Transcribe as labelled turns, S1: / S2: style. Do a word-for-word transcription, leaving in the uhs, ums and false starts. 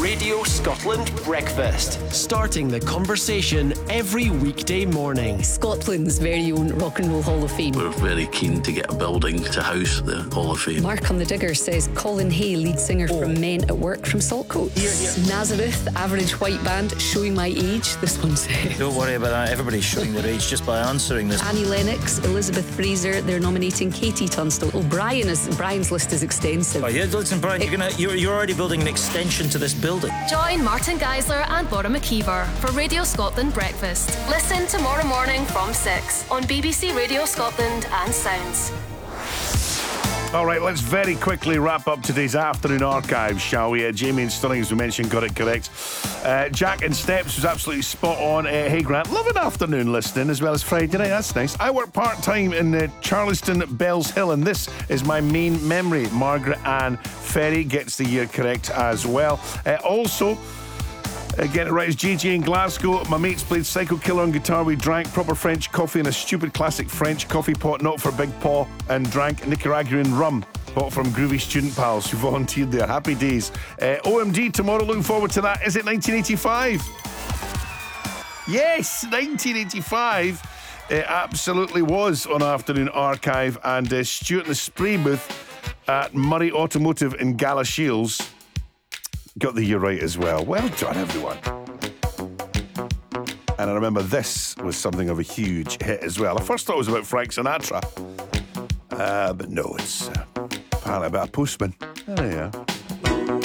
S1: Radio Scotland Breakfast. Starting the conversation every weekday morning.
S2: Scotland's very own Rock and Roll Hall of Fame.
S3: We're very keen to get a building to house the Hall of Fame.
S2: Mark on the Digger says Colin Hay, lead singer oh. from Men at Work from Saltcoats.
S4: Yeah, yeah.
S2: Nazareth, average white band, showing my age, this one says.
S4: Don't worry about that, everybody's showing their age just by answering this.
S2: Annie Lennox, Elizabeth Fraser, they're nominating Katie Tunstall. Oh, Brian is, Brian's list is extensive.
S4: Oh yeah, listen Brian, you're, gonna, you're, you're already building an extension to this building.
S5: Join Martin Geisler and Laura McKeever for Radio Scotland Breakfast. Listen tomorrow morning from six on B B C Radio Scotland and Sounds.
S6: All right, let's very quickly wrap up today's afternoon archive, shall we? Uh, Jamie and Stirling, as we mentioned, got it correct. Uh, Jack and Steps was absolutely spot on. Uh, hey, Grant, love an afternoon listening as well as Friday night. That's nice. I work part-time in uh, Charleston, Bells Hill, and this is my main memory. Margaret Ann Ferry gets the year correct as well. Uh, also... Again, it right, it's J J in Glasgow. My mates played Psycho Killer on guitar. We drank proper French coffee in a stupid classic French coffee pot, not for Big Paw, and drank Nicaraguan rum, bought from groovy student pals who volunteered there. Happy days. Uh, O M D tomorrow, looking forward to that. Is it nineteen eighty-five? Yes, nineteen eighty-five. It absolutely was on Afternoon Archive, and uh, Stuart in the spray booth at Murray Automotive in Galashiels got the year right as well. Well done, everyone. And I remember this was something of a huge hit as well. I first thought it was about Frank Sinatra. Uh, but no, it's uh, apparently about a postman. There you are.